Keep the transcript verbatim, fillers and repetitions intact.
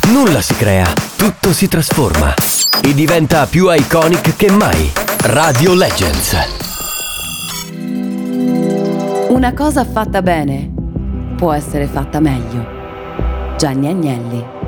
Nulla si crea, tutto si trasforma e diventa più iconic che mai. Radio Legends. Una cosa fatta bene può essere fatta meglio. Gianni Agnelli.